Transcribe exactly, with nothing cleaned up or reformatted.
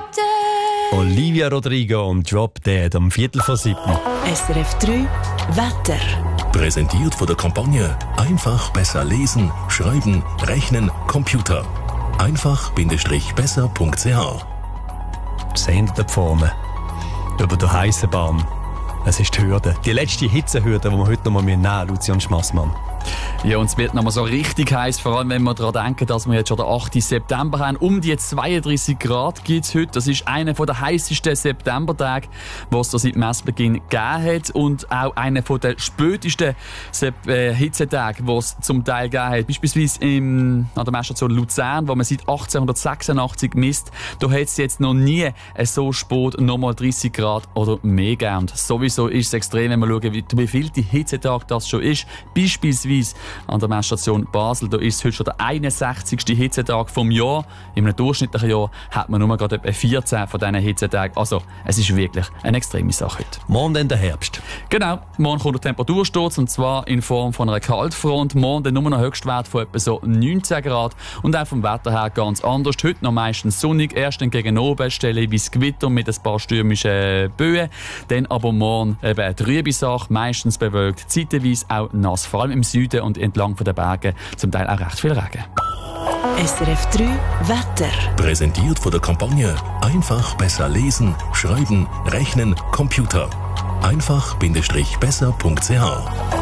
Dead. Olivia Rodrigo und Drop Dead am Viertel vor sieben. S R F drei Wetter. Präsentiert von der Kampagne Einfach besser lesen, schreiben, rechnen, Computer. einfach-besser punkt c h. Sehen Sie da vorne? Über der heißen Bahn. Es ist die Hürde. Die letzte Hitzehürde, die wir heute noch mal nehmen müssen, Lucian Schmassmann. Ja, und es wird noch mal so richtig heiß, vor allem wenn wir daran denken, dass wir jetzt schon den achten September haben. Um die zweiunddreissig Grad gibt es heute. Das ist einer der heißesten Septembertage, die es seit Messbeginn gegeben hat. Und auch einer der spätesten Sep- äh, Hitzetage, die es zum Teil gegeben hat. Beispielsweise im, an der Messstation Luzern, wo man seit achtzehnhundertsechsundachtzig misst. Da hat es jetzt noch nie so spät nochmal dreißig Grad oder mehr gegeben. Und sowieso ist es extrem, wenn wir schauen, wie, wie viel die Hitzetag das schon ist. Beispielsweise an der Messstation Basel, da ist es heute schon der einundsechzigste Hitzetag vom Jahr. In einem durchschnittlichen Jahr hat man nur gerade etwa vierzehn von diesen Hitzetagen. Also, es ist wirklich eine extreme Sache heute. Morgen dann der Herbst. Genau, morgen kommt der Temperatursturz, und zwar in Form von einer Kaltfront. Morgen dann nur noch Höchstwert von etwa so neunzehn Grad und auch vom Wetter her ganz anders. Heute noch meistens sonnig, erst dann gegen oben Stellen wie das Gewitter mit ein paar stürmischen Böen. Dann aber morgen eben eine trübe Sache, meistens bewölkt, zeitweise auch nass, vor allem im Süden und entlang von den Bergen zum Teil auch recht viel Regen. S R F drei Wetter. Präsentiert von der Kampagne Einfach besser lesen, schreiben, rechnen, Computer. einfach-besser punkt c h.